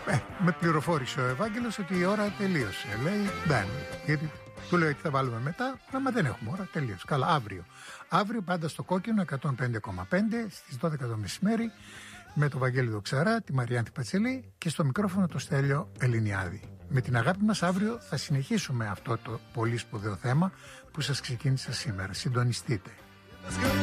Με πληροφόρησε ο Ευάγγελος ότι η ώρα τελείωσε. Λέει δεν. Γιατί του λέω ότι θα βάλουμε μετά. Μα δεν έχουμε ώρα, τελείωσε. Καλά, αύριο. Αύριο πάντα στο Κόκκινο 105,5 στις 12 το μεσημέρι. Με τον Βαγγέλη Δοξαρά, τη Μαριάννη Πατσελή και στο μικρόφωνο το Στέλιο Ελληνιάδη. Με την αγάπη μας αύριο θα συνεχίσουμε αυτό το πολύ σπουδαίο θέμα που σας ξεκίνησα σήμερα. Συντονιστείτε.